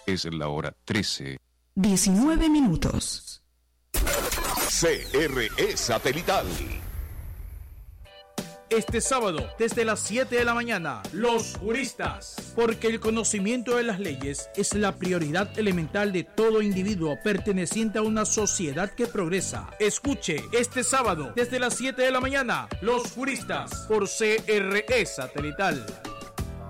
Es la hora 13. 19 minutos. CRE Satelital. Este sábado, desde las 7 de la mañana, los juristas. Porque el conocimiento de las leyes es la prioridad elemental de todo individuo perteneciente a una sociedad que progresa. Escuche este sábado, desde las 7 de la mañana, los juristas, por CRE Satelital.